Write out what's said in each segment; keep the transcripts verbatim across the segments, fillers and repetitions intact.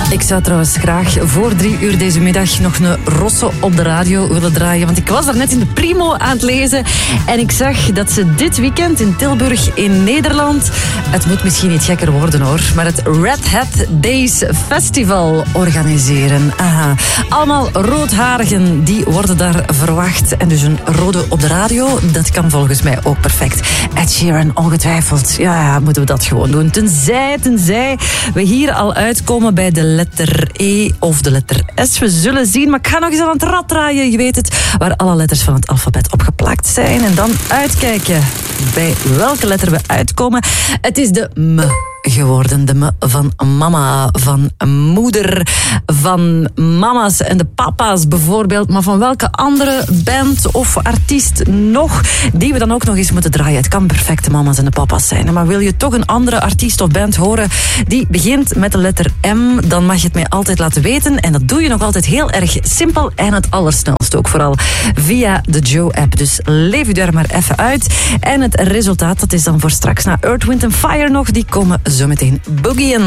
Ik zou trouwens graag voor drie uur deze middag nog een Rosso op de radio willen draaien. Want ik was daar net in de Primo aan het lezen. En ik zag dat ze dit weekend in Tilburg in Nederland... Het moet misschien niet gekker worden hoor. Maar het Red Hat Days Festival organiseren. Aha. Allemaal roodharigen die worden daar verwacht. En dus een rode op de radio, dat kan volgens mij ook perfect. Ed Sheeran ongetwijfeld. Ja, ja, moeten we dat gewoon doen. Tenzij, tenzij we hier al uitkomen bij de letter E of de letter S. We zullen zien, maar ik ga nog eens aan het rad draaien. Je weet het, waar alle letters van het alfabet opgeplakt zijn. En dan uitkijken bij welke letter we uitkomen. Het is de M geworden. De M van mama, van moeder, van mama's en de papa's bijvoorbeeld. Maar van welke andere band of artiest nog, die we dan ook nog eens moeten draaien. Het kan perfect de mama's en de papa's zijn. Maar wil je toch een andere artiest of band horen die begint met de letter M, dan mag je het mij altijd laten weten. En dat doe je nog altijd heel erg simpel en het allersnelst ook vooral via de Joe-app. Dus leef u daar maar even uit. En het resultaat, dat is dan voor straks. Na Earth, Wind and Fire nog, die komen zometeen boogieën.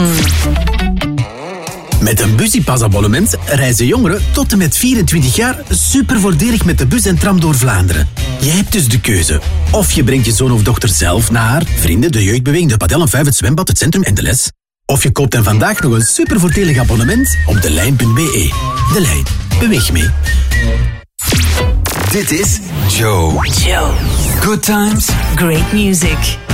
Met een Busypass-abonnement reizen jongeren tot en met vierentwintig jaar super voordelig met de bus en tram door Vlaanderen. Je hebt dus de keuze. Of je brengt je zoon of dochter zelf naar vrienden, de jeugdbeweging, de padel en vijf, het zwembad, het centrum en de les. Of je koopt dan vandaag nog een super voordelig abonnement op de lijn punt b e. De Lijn. Beweeg mee. Dit is Joe. Joe. Good times. Great music.